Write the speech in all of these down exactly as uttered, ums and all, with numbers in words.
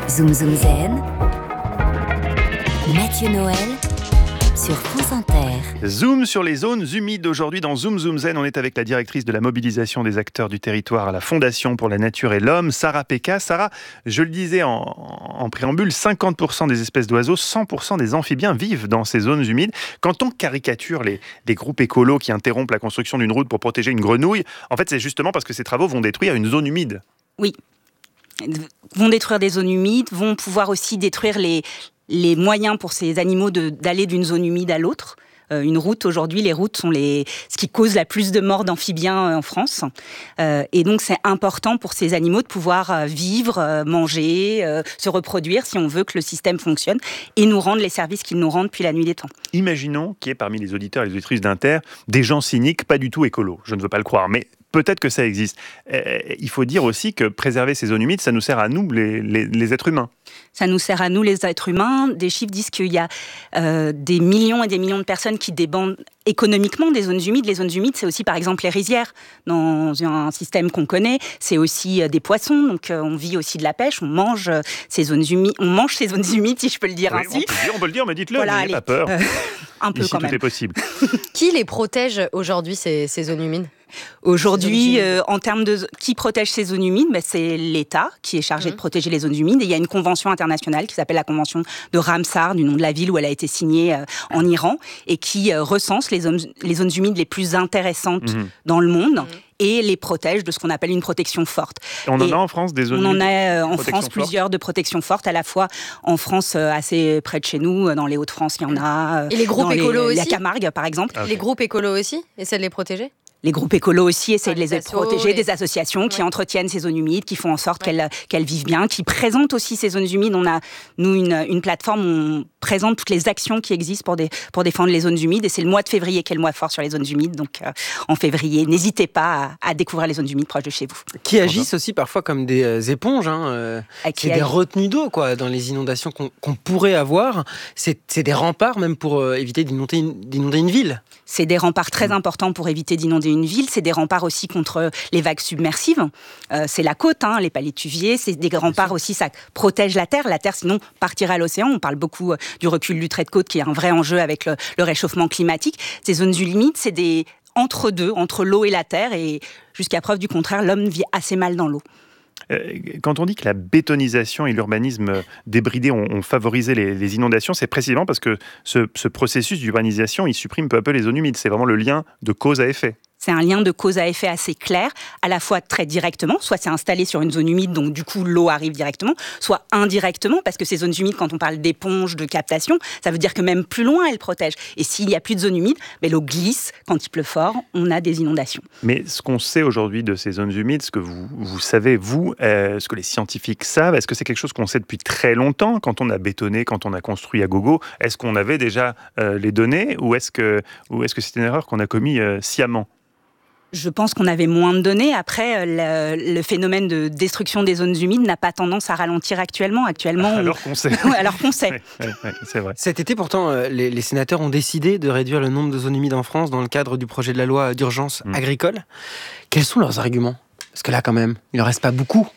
Zoom Zoom Zen, Mathieu Noël sur France Inter. Zoom sur les zones humides. Aujourd'hui dans Zoom Zoom Zen, on est avec la directrice de la mobilisation des acteurs du territoire à la Fondation pour la Nature et l'Homme, Sarah Péka. Sarah, je le disais en, en préambule, cinquante pour cent des espèces d'oiseaux, cent pour cent des amphibiens vivent dans ces zones humides. Quand on caricature les, les groupes écolos qui interrompent la construction d'une route pour protéger une grenouille, en fait c'est justement parce que ces travaux vont détruire une zone humide. Oui, vont détruire des zones humides, vont pouvoir aussi détruire les, les moyens pour ces animaux de, d'aller d'une zone humide à l'autre. Euh, une route, aujourd'hui, les routes sont les, ce qui cause la plus de morts d'amphibiens euh, en France. Euh, et donc, c'est important pour ces animaux de pouvoir euh, vivre, euh, manger, euh, se reproduire, si on veut que le système fonctionne, et nous rendre les services qu'ils nous rendent depuis la nuit des temps. Imaginons qu'il y ait parmi les auditeurs et les auditrices d'Inter des gens cyniques, pas du tout écolos. Je ne veux pas le croire, mais peut-être que ça existe. Euh, il faut dire aussi que préserver ces zones humides, ça nous sert à nous, les, les, les êtres humains. Ça nous sert à nous, les êtres humains. Des chiffres disent qu'il y a euh, des millions et des millions de personnes qui dépendent économiquement des zones humides. Les zones humides, c'est aussi, par exemple, les rizières. Dans un système qu'on connaît, c'est aussi euh, des poissons. Donc, euh, on vit aussi de la pêche. On mange euh, ces zones humides. On mange ces zones humides, si je peux le dire Oui, ainsi. On peut, dire, on peut le dire, mais dites-le, voilà, n'ayez pas peur. Euh, un peu Ici, quand tout même. est possible. Qui les protège aujourd'hui, ces, ces zones humides ? Aujourd'hui, euh, en termes de qui protège ces zones humides, ben, c'est l'État qui est chargé mmh. de protéger les zones humides. Et il y a une convention internationale qui s'appelle la convention de Ramsar, du nom de la ville où elle a été signée euh, en Iran, et qui euh, recense les zones, les zones humides les plus intéressantes mmh. dans le monde. Mmh. Et les protège de ce qu'on appelle une protection forte. Et on en et a en France des zones On humides en a euh, en France forte. plusieurs de protection forte, à la fois en France euh, assez près de chez nous, dans les Hauts-de-France, il y en a. Euh, et les groupes écolos aussi. La Camargue, par exemple. Okay. Les groupes écolos aussi, essaient de les protéger. Les groupes écolos aussi essaient ah, de les, les protéger, les... des associations ouais. qui entretiennent ces zones humides, qui font en sorte ouais. qu'elles, qu'elles vivent bien, qui présentent aussi ces zones humides. On a, nous, une, une plateforme où on présente toutes les actions qui existent pour, des, pour défendre les zones humides. Et c'est le mois de février qui est le mois fort sur les zones humides. Donc, euh, en février, n'hésitez pas à, à découvrir les zones humides proches de chez vous. Qui agissent aussi parfois comme des euh, éponges. Hein, euh, c'est des retenues d'eau quoi, dans les inondations qu'on, qu'on pourrait avoir. C'est, c'est des remparts même pour euh, éviter d'inonder une, d'inonder une ville. C'est des remparts très importants pour éviter d'inonder une ville. C'est des remparts aussi contre les vagues submersives. Euh, c'est la côte, hein, les palétuviers. C'est des remparts aussi, ça protège la terre. La terre, sinon, partirait à l'océan. On parle beaucoup euh, du recul du trait de côte, qui est un vrai enjeu avec le, le réchauffement climatique. Ces zones humides, c'est des entre-deux, entre l'eau et la terre. Et jusqu'à preuve du contraire, l'homme vit assez mal dans l'eau. Quand on dit que la bétonisation et l'urbanisme débridé ont, ont favorisé les, les inondations, c'est précisément parce que ce, ce processus d'urbanisation, il supprime peu à peu les zones humides. C'est vraiment le lien de cause à effet. C'est un lien de cause à effet assez clair, à la fois très directement, soit c'est installé sur une zone humide, donc du coup l'eau arrive directement, soit indirectement, parce que ces zones humides, quand on parle d'éponges, de captation, ça veut dire que même plus loin, elles protègent. Et s'il n'y a plus de zone humide, ben, l'eau glisse, quand il pleut fort, on a des inondations. Mais ce qu'on sait aujourd'hui de ces zones humides, ce que vous, vous savez, vous, euh, ce que les scientifiques savent, est-ce que c'est quelque chose qu'on sait depuis très longtemps, quand on a bétonné, quand on a construit à gogo? Est-ce qu'on avait déjà euh, les données, ou est-ce que, ou est-ce que c'est une erreur qu'on a commise euh, sciemment? Je pense qu'on avait moins de données. Après, le, le phénomène de destruction des zones humides n'a pas tendance à ralentir actuellement. Actuellement, on... alors qu'on sait. ouais, alors qu'on sait. Ouais, ouais, ouais, c'est vrai. Cet été, pourtant, les, les sénateurs ont décidé de réduire le nombre de zones humides en France dans le cadre du projet de la loi d'urgence mmh. agricole. Quels sont leurs arguments ? Parce que là, quand même, il ne reste pas beaucoup.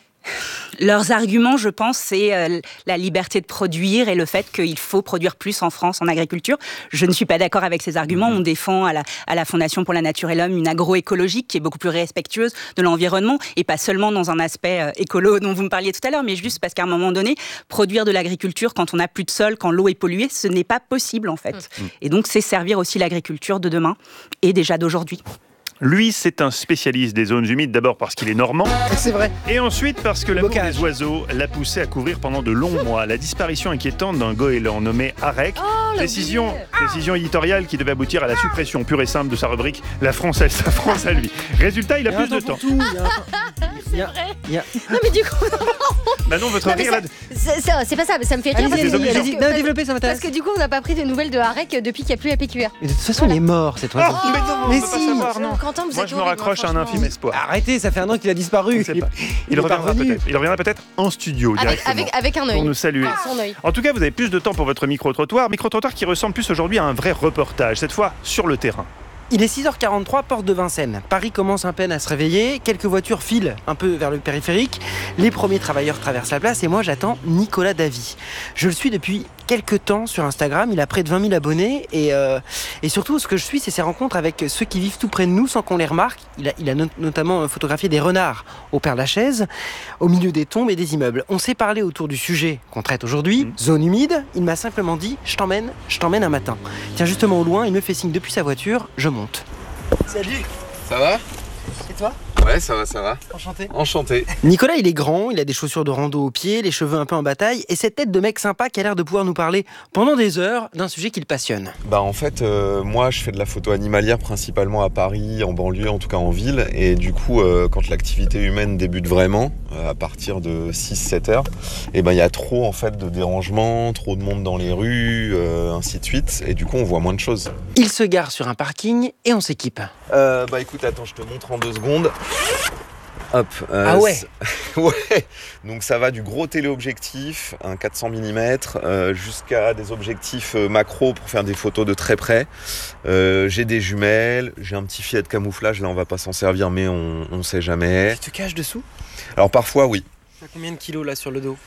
Leurs arguments, je pense, c'est euh, la liberté de produire et le fait qu'il faut produire plus en France en agriculture. Je ne suis pas d'accord avec ces arguments. On défend à la, à la Fondation pour la Nature et l'Homme une agroécologique qui est beaucoup plus respectueuse de l'environnement et pas seulement dans un aspect euh, écolo dont vous me parliez tout à l'heure, mais juste parce qu'à un moment donné, produire de l'agriculture quand on n'a plus de sol, quand l'eau est polluée, ce n'est pas possible en fait. Mmh. Et donc, c'est servir aussi l'agriculture de demain et déjà d'aujourd'hui. Lui, c'est un spécialiste des zones humides, d'abord parce qu'il est normand. C'est vrai. Et ensuite parce que l'amour des oiseaux l'a poussé à couvrir pendant de longs mois la disparition inquiétante d'un goéland nommé Arek. Oh, décision, décision éditoriale qui devait aboutir à la suppression pure et simple de sa rubrique La France, elle, sa France à lui. Résultat, il a, il a plus de temps. Tout, il y a un... il y a... il y a... Non mais du coup... bah non, votre non, rire là... C'est, c'est, c'est pas ça, mais ça me fait rire. Allez-y, parce, allez-y, parce, allez-y. que, Non, développez, ça m'intéresse. Parce que du coup, on n'a pas pris de nouvelles de Arek depuis qu'il n'y a plus la P Q R. Mais de toute façon, voilà. Il est mort, cet oiseau. Oh, mais non, mais on peut si. pas savoir, non. Quentin, vous Moi, êtes je me horrible, raccroche à un infime espoir. Arrêtez, ça fait un an qu'il a disparu. Il, il, il reviendra peut-être. Il reviendra peut-être en studio avec, directement. avec, avec un œil. Pour nous saluer. Ah, son œil. En tout cas, vous avez plus de temps pour votre micro-trottoir. Micro-trottoir qui ressemble plus aujourd'hui à un vrai reportage, cette fois sur le terrain. Il est six heures quarante-trois, porte de Vincennes. Paris commence à peine à se réveiller, quelques voitures filent un peu vers le périphérique, les premiers travailleurs traversent la place et moi j'attends Nicolas Davy. Je le suis depuis quelques temps sur Instagram, il a près de vingt mille abonnés et, euh, et surtout ce que je suis c'est ses rencontres avec ceux qui vivent tout près de nous sans qu'on les remarque. Il a, il a not- notamment photographié des renards au Père-Lachaise, au milieu des tombes et des immeubles. On s'est parlé autour du sujet qu'on traite aujourd'hui, mmh. zone humide, il m'a simplement dit je t'emmène, je t'emmène un matin. Tiens justement au loin, il me fait signe depuis sa voiture, je monte. Salut. Ça va? Et toi? Ouais, ça va, ça va. Enchanté. Enchanté. Nicolas, il est grand, il a des chaussures de rando aux pieds, les cheveux un peu en bataille, et cette tête de mec sympa qui a l'air de pouvoir nous parler pendant des heures d'un sujet qui le passionne. Bah en fait, euh, moi je fais de la photo animalière principalement à Paris, en banlieue, en tout cas en ville, et du coup, euh, quand l'activité humaine débute vraiment, euh, à partir de six sept heures, et ben il y a trop en fait de dérangements, trop de monde dans les rues, euh, ainsi de suite, et du coup on voit moins de choses. Il se gare sur un parking et on s'équipe. Euh, bah écoute, attends, je te montre en deux secondes. Hop. Euh, ah ouais. Ouais. Donc ça va du gros téléobjectif, un quatre cents millimètres, euh, jusqu'à des objectifs euh, macro pour faire des photos de très près. Euh, j'ai des jumelles, j'ai un petit filet de camouflage, là on va pas s'en servir, mais on, on sait jamais. Tu te caches dessous? Alors parfois oui. T'as combien de kilos là sur le dos?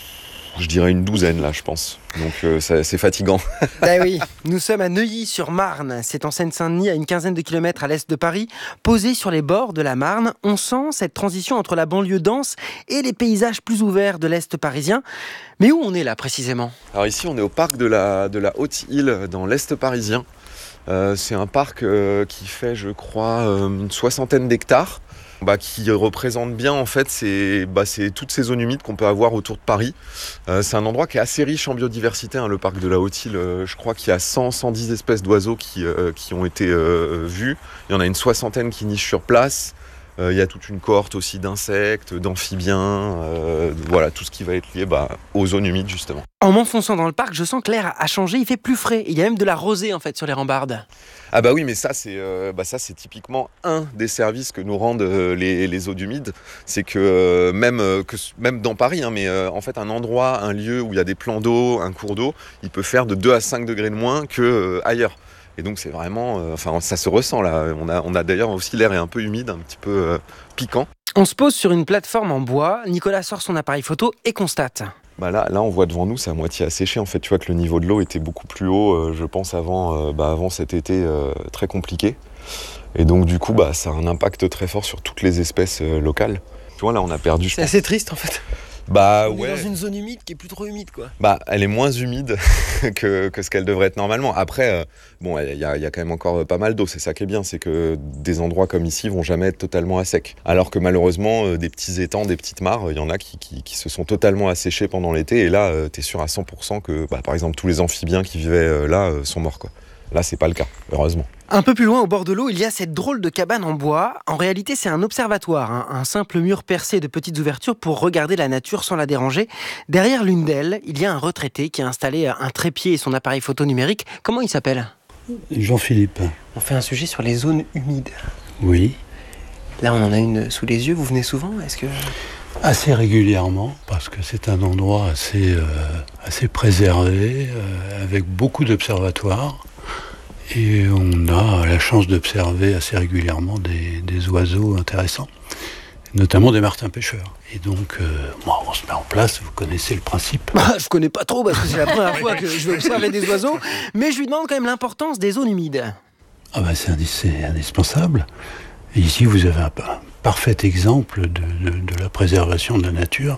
Je dirais une douzaine là, je pense. Donc euh, ça, c'est fatigant. Ben oui, nous sommes à Neuilly-sur-Marne. C'est en Seine-Saint-Denis, à une quinzaine de kilomètres à l'est de Paris. Posé sur les bords de la Marne, on sent cette transition entre la banlieue dense et les paysages plus ouverts de l'est parisien. Mais où on est là précisément? Alors ici, on est au parc de la, de la Haute-Île, dans l'est parisien. Euh, c'est un parc euh, qui fait, je crois, euh, une soixantaine d'hectares. Bah, qui représente bien en fait c'est, bah, c'est toutes ces zones humides qu'on peut avoir autour de Paris. Euh, c'est un endroit qui est assez riche en biodiversité, hein, le parc de la Haute-Île. Euh, je crois qu'il y a cent à cent dix espèces d'oiseaux qui, euh, qui ont été euh, vues. Il y en a une soixantaine qui nichent sur place. Euh, il y a toute une cohorte aussi d'insectes, d'amphibiens, euh, voilà, tout ce qui va être lié bah, aux zones humides justement. En m'enfonçant dans le parc, je sens que l'air a changé, il fait plus frais. Il y a même de la rosée en fait sur les rambardes. Ah bah oui, mais ça c'est, euh, bah ça, c'est typiquement un des services que nous rendent euh, les, les zones humides. C'est que, euh, même, euh, que même dans Paris, hein, mais euh, en fait un endroit, un lieu où il y a des plans d'eau, un cours d'eau, il peut faire de deux à cinq degrés de moins qu'ailleurs. Euh, Et donc c'est vraiment, euh, enfin ça se ressent là. On a, on a d'ailleurs aussi l'air est un peu humide, un petit peu euh, piquant. On se pose sur une plateforme en bois. Nicolas sort son appareil photo et constate. Bah là, là, on voit devant nous, c'est à moitié asséché. En fait, tu vois que le niveau de l'eau était beaucoup plus haut, euh, je pense, avant, euh, bah, avant cet été euh, très compliqué. Et donc, du coup, bah, ça a un impact très fort sur toutes les espèces euh, locales. Tu vois, là, on a perdu... C'est assez triste, en fait. Bah on ouais. est dans une zone humide qui est plus trop humide, quoi. Bah, elle est moins humide que, que ce qu'elle devrait être normalement. Après, euh, bon, il y a, y a quand même encore pas mal d'eau. C'est ça qui est bien, c'est que des endroits comme ici vont jamais être totalement à sec. Alors que malheureusement, euh, des petits étangs, des petites mares, il y en a qui, qui, qui se sont totalement asséchés pendant l'été. Et là, euh, t'es sûr à cent pour cent que, bah, par exemple, tous les amphibiens qui vivaient euh, là euh, sont morts, quoi. Là, c'est pas le cas, heureusement. Un peu plus loin, au bord de l'eau, il y a cette drôle de cabane en bois. En réalité, c'est un observatoire, hein, un simple mur percé de petites ouvertures pour regarder la nature sans la déranger. Derrière l'une d'elles, il y a un retraité qui a installé un trépied et son appareil photo numérique. Comment il s'appelle? Jean-Philippe. On fait un sujet sur les zones humides. Oui. Là, on en a une sous les yeux. Vous venez souvent? Est-ce que... Assez régulièrement, parce que c'est un endroit assez, euh, assez préservé, euh, avec beaucoup d'observatoires. Et on a la chance d'observer assez régulièrement des, des oiseaux intéressants, notamment des martins-pêcheurs. Et donc, euh, bon, on se met en place, vous connaissez le principe. Bah, je connais pas trop, parce que c'est la première fois que je vais observer des oiseaux, mais je lui demande quand même l'importance des zones humides. Ah bah c'est, c'est indispensable. Et ici, vous avez un, un parfait exemple de, de, de la préservation de la nature.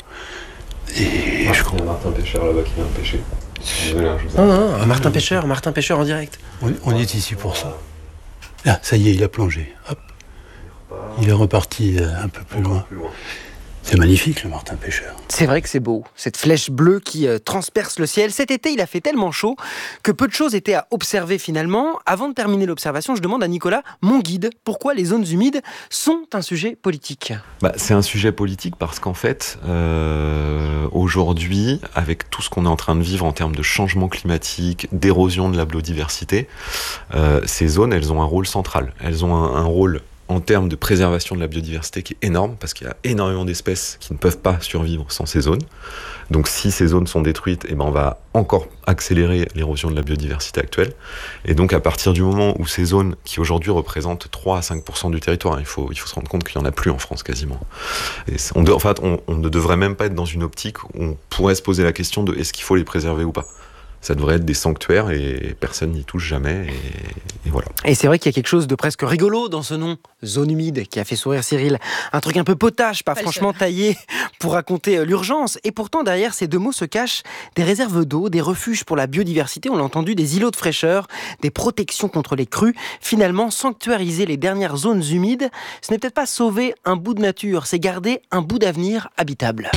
Et ah, je crois... Il y a un martin-pêcheur là-bas qui vient pêcher. Non, non, un Martin Pêcheur, Martin Pêcheur en direct. On, on est ici pour ça. Ah, ça y est, il a plongé. Hop. Il est reparti un peu plus loin. C'est magnifique, le Martin Pêcheur. C'est vrai que c'est beau, cette flèche bleue qui euh, transperce le ciel. Cet été, il a fait tellement chaud que peu de choses étaient à observer finalement. Avant de terminer l'observation, je demande à Nicolas, mon guide, pourquoi les zones humides sont un sujet politique? Bah, c'est un sujet politique parce qu'en fait, euh, aujourd'hui, avec tout ce qu'on est en train de vivre en termes de changement climatique, d'érosion de la biodiversité, euh, ces zones, elles ont un rôle central. Elles ont un, un rôle en termes de préservation de la biodiversité qui est énorme, parce qu'il y a énormément d'espèces qui ne peuvent pas survivre sans ces zones. Donc si ces zones sont détruites, eh ben on va encore accélérer l'érosion de la biodiversité actuelle. Et donc à partir du moment où ces zones, qui aujourd'hui représentent trois à cinq pour cent du territoire, il faut, il faut se rendre compte qu'il n'y en a plus en France quasiment. Et on, de, en fait, on, on ne devrait même pas être dans une optique où on pourrait se poser la question de est-ce qu'il faut les préserver ou pas. Ça devrait être des sanctuaires et personne n'y touche jamais. Et, et voilà. Et c'est vrai qu'il y a quelque chose de presque rigolo dans ce nom, zone humide, qui a fait sourire Cyril. Un truc un peu potache, pas, pas franchement taillé pour raconter l'urgence. Et pourtant, derrière ces deux mots se cachent des réserves d'eau, des refuges pour la biodiversité, on l'a entendu, des îlots de fraîcheur, des protections contre les crues. Finalement, sanctuariser les dernières zones humides, ce n'est peut-être pas sauver un bout de nature, c'est garder un bout d'avenir habitable.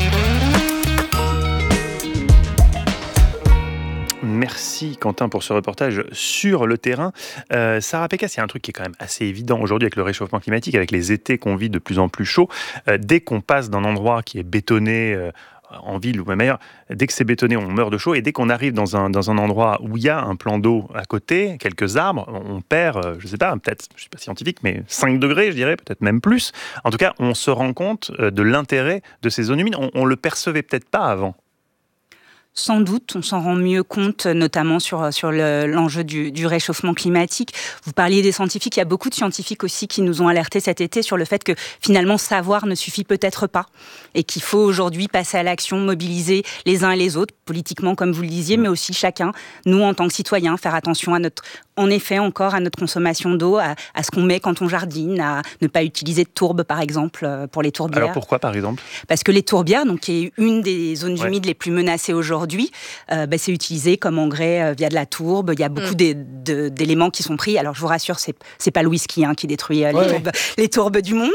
Merci Quentin pour ce reportage sur le terrain. Euh, Sarah Pécasse, il y a un truc qui est quand même assez évident aujourd'hui avec le réchauffement climatique, avec les étés qu'on vit de plus en plus chauds. Euh, dès qu'on passe d'un endroit qui est bétonné euh, en ville ou même ailleurs, dès que c'est bétonné, on meurt de chaud. Et dès qu'on arrive dans un, dans un endroit où il y a un plan d'eau à côté, quelques arbres, on perd, euh, je ne sais pas, peut-être, je ne suis pas scientifique, mais cinq degrés, je dirais, peut-être même plus. En tout cas, on se rend compte de l'intérêt de ces zones humides. On ne le percevait peut-être pas avant. Sans doute, on s'en rend mieux compte, notamment sur, sur le, l'enjeu du, du réchauffement climatique. Vous parliez des scientifiques, il y a beaucoup de scientifiques aussi qui nous ont alertés cet été sur le fait que finalement savoir ne suffit peut-être pas et qu'il faut aujourd'hui passer à l'action, mobiliser les uns et les autres, politiquement comme vous le disiez, mais aussi chacun, nous en tant que citoyens, faire attention à notre, en effet encore à notre consommation d'eau, à, à ce qu'on met quand on jardine, à ne pas utiliser de tourbe par exemple pour les tourbières. Alors pourquoi par exemple ? Parce que les tourbières, donc, qui est une des zones ouais. humides les plus menacées aujourd'hui, Aujourd'hui, euh, bah, c'est utilisé comme engrais euh, via de la tourbe. Il y a beaucoup mmh. des, de, d'éléments qui sont pris. Alors, je vous rassure, c'est, c'est pas le whisky hein, qui détruit euh, les, ouais, tourbes, ouais. les tourbes du monde.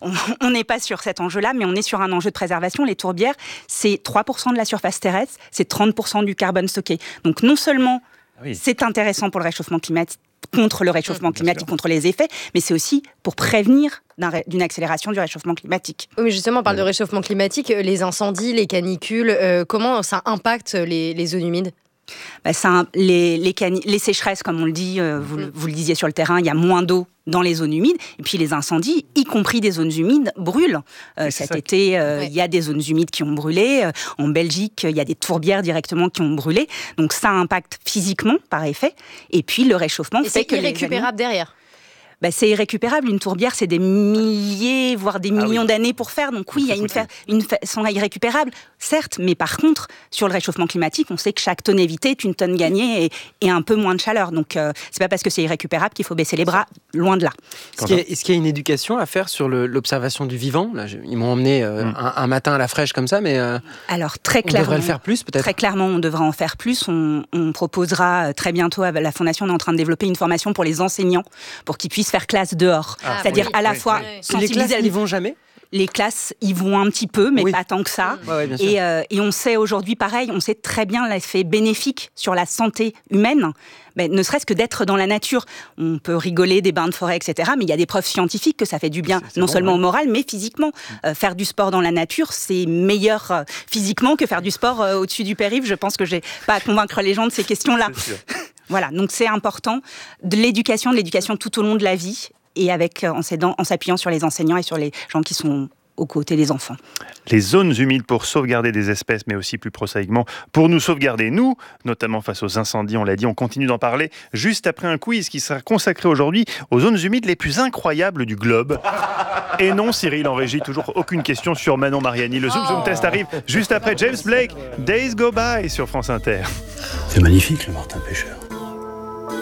On n'est pas sur cet enjeu-là, mais on est sur un enjeu de préservation. Les tourbières, c'est trois pour cent de la surface terrestre, c'est trente pour cent du carbone stocké. Donc, non seulement ah oui. c'est intéressant pour le réchauffement climatique, contre le réchauffement mmh, climatique, contre les effets, mais c'est aussi pour prévenir d'un ré, d'une accélération du réchauffement climatique. Oui, justement, on parle de réchauffement climatique, les incendies, les canicules, euh, comment ça impacte les, les zones humides ? Bah, ça, les, les, cani- les sécheresses, comme on le dit, euh, vous, mmh. vous le disiez sur le terrain, il y a moins d'eau dans les zones humides, et puis les incendies, y compris des zones humides, brûlent. Euh, cet été, il euh, ouais. y a des zones humides qui ont brûlé. Euh, en Belgique, il y a des tourbières directement qui ont brûlé. Donc ça impacte physiquement, par effet. Et puis le réchauffement et fait que... c'est irrécupérable les animaux... derrière. Bah, c'est irrécupérable. Une tourbière, c'est des milliers, voire des millions ah oui. d'années pour faire. Donc oui, il y a une, fa- une façon irrécupérable, certes, mais par contre, sur le réchauffement climatique, on sait que chaque tonne évitée est une tonne gagnée et, et un peu moins de chaleur. Donc euh, c'est pas parce que c'est irrécupérable qu'il faut baisser les bras, loin de là. Est-ce qu'il y a, est-ce qu'il y a une éducation à faire sur le, l'observation du vivant ? Là, je, ils m'ont emmené euh, mm. un, un matin à la fraîche comme ça, mais euh, alors très on clairement, devrait le faire plus peut-être. Très clairement, on devrait en faire plus. On, on proposera très bientôt à la Fondation, on est en train de développer une formation pour les enseignants, pour qu'ils puissent faire classe dehors. Ah, c'est-à-dire oui, à la oui, fois oui. sensibiliser. Les classes n'y vont jamais ? Les classes y vont un petit peu, mais oui. pas tant que ça. Mmh. Ouais, ouais, et, euh, et on sait aujourd'hui, pareil, on sait très bien l'effet bénéfique sur la santé humaine, ben, ne serait-ce que d'être dans la nature. On peut rigoler des bains de forêt, et cetera, mais il y a des preuves scientifiques que ça fait du bien, c'est, c'est non bon, seulement ouais. au moral, mais physiquement. Mmh. Euh, faire du sport dans la nature, c'est meilleur euh, physiquement que faire du sport euh, au-dessus du périph'. Je pense que j'ai pas à convaincre les gens de ces questions-là. Voilà, donc c'est important. De l'éducation, de l'éducation tout au long de la vie, et avec, en, en s'appuyant sur les enseignants et sur les gens qui sont aux côtés des enfants. Les zones humides pour sauvegarder des espèces, mais aussi plus prosaïquement, pour nous sauvegarder, nous, notamment face aux incendies, on l'a dit, on continue d'en parler, juste après un quiz qui sera consacré aujourd'hui aux zones humides les plus incroyables du globe. Et non, Cyril, en régie, toujours aucune question sur Manon Mariani. Le Zoom Zoom Test arrive juste après James Blake, Days Go By sur France Inter. C'est magnifique, le Martin Pêcheur.